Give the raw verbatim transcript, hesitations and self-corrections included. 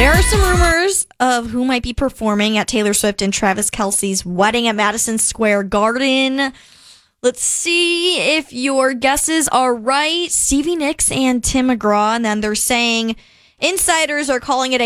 There are some rumors of who might be performing at Taylor Swift and Travis Kelce's wedding at Madison Square Garden. Let's see if your guesses are right. Stevie Nicks and Tim McGraw. And then they're saying insiders are calling it a